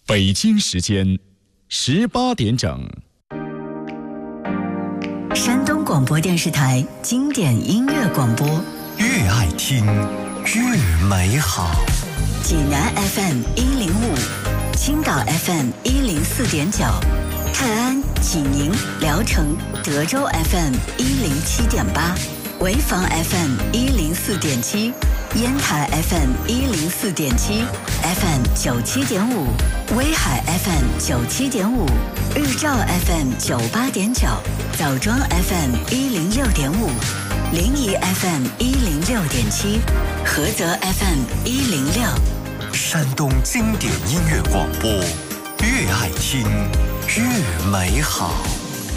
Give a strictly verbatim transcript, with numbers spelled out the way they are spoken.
北京时间十八点整。 山东广播电视台经典音乐广播， 越爱听越美好。 济南 F M 一零五，青岛 F M 一零四点九，泰安、济宁、聊城、德州 F M 一零七点八，潍坊 F M 一零四点七，烟台 F M 一零四点七 ，F M 九七点五，威海 F M 九七点五，日照 F M 九八点九，枣庄 F M 一零六点五，临沂 F M 一零六点七，菏泽 F M 一零六。 山东经典音乐广播，越爱听越美好。